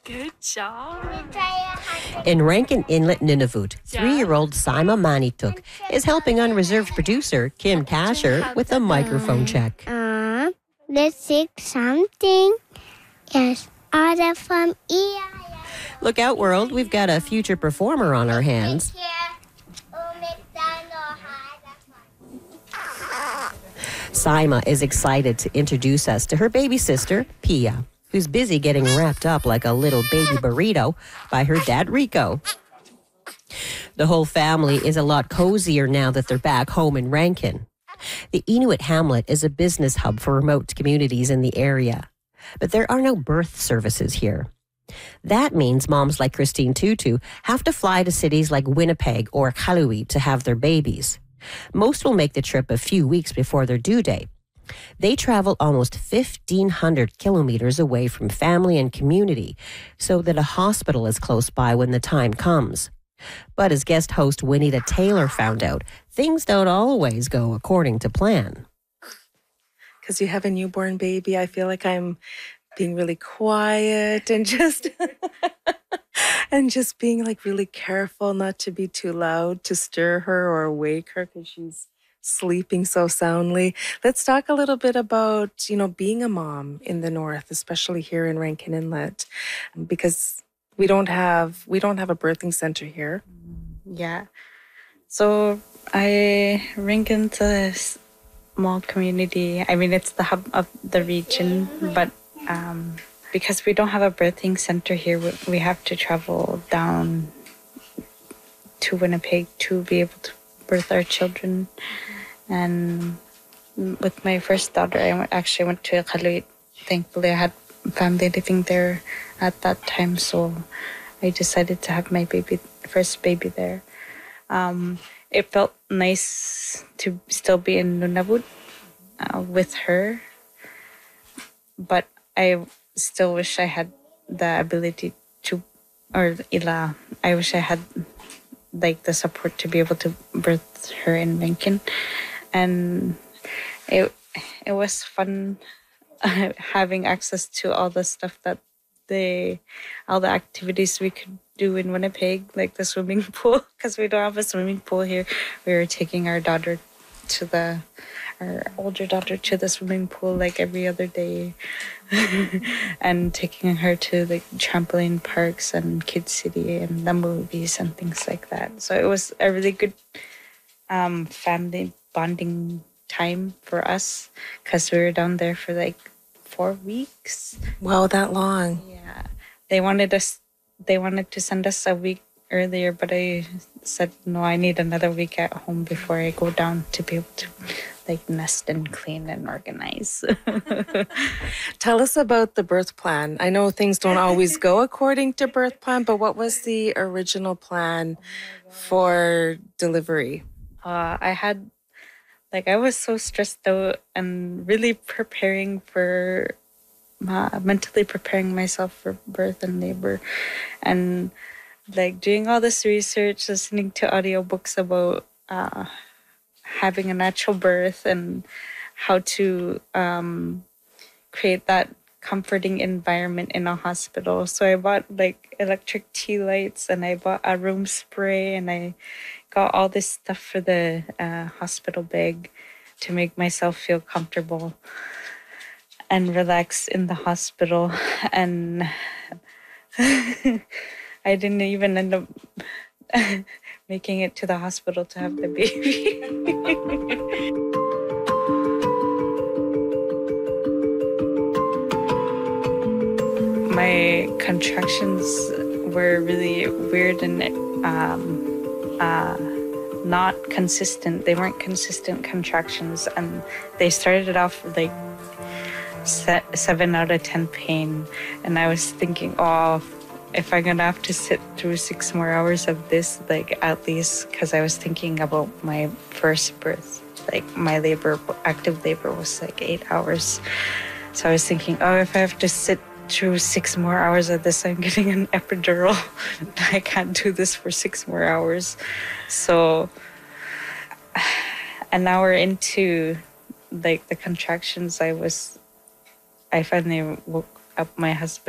Good job. In Rankin Inlet, Nunavut, 3-year-old Saima Manituk is helping unreserved producer Kim Kasher with a microphone check. Let's sing something. Yes, order from Iya. Look out, world, we've got a future performer on our hands. Saima is excited to introduce us to her baby sister, Pia, who's busy getting wrapped up like a little baby burrito by her dad, Rico. The whole family is a lot cozier now that they're back home in Rankin. The Inuit hamlet is a business hub for remote communities in the area, but there are no birth services here. That means moms like Christine Tutu have to fly to cities like Winnipeg or Qaluit to have their babies. Most will make the trip a few weeks before their due date. They travel almost 1,500 kilometers away from family and community so that a hospital is close by when the time comes. But as guest host Winita Taylor found out, things don't always go according to plan. Because you have a newborn baby, I feel like I'm being really quiet and just being like really careful not to be too loud to stir her or wake her because she's sleeping so soundly. Let's talk a little bit about, being a mom in the north, especially here in Rankin Inlet, because we don't have a birthing center here. Yeah. So Rankin's a small community. I mean, it's the hub of the region, but because we don't have a birthing center here, we have to travel down to Winnipeg to be able to birth our children. And with my first daughter, I actually went to Qaluit. Thankfully, I had family living there at that time, so I decided to have my first baby there. It felt nice to still be in Nunavut with her, but I still wish I had the ability to, or Ila, I wish I had like the support to be able to birth her in Rankin. And it was fun having access to all the stuff that all the activities we could do in Winnipeg, like the swimming pool, because we don't have a swimming pool here. We were taking our older daughter to the swimming pool like every other day and taking her to the trampoline parks and Kids City and the movies and things like that. So it was a really good family bonding time for us because we were down there for like 4 weeks. Wow, that long. Yeah. They wanted to send us a week earlier, but I said, no, I need another week at home before I go down to be able to like nest and clean and organize. Tell us about the birth plan. I know things don't always go according to birth plan, but what was the original plan for delivery? I was so stressed out and really mentally preparing myself for birth and labor, and like doing all this research, listening to audiobooks about having a natural birth and how to create that comforting environment in a hospital. So I bought like electric tea lights and I bought a room spray and I got all this stuff for the hospital bag to make myself feel comfortable and relax in the hospital. And I didn't even end up making it to the hospital to have the baby. My contractions were really weird and not consistent. They weren't consistent contractions, and they started off like 7 out of 10 pain. And I was thinking, if I'm gonna have to sit through 6 more hours of this, like at least, because I was thinking about my first birth. Like my active labor was like 8 hours. So I was thinking, if I have to sit through 6 more hours of this, I'm getting an epidural. I can't do this for 6 more hours. So an hour into like the contractions, I finally woke up my husband.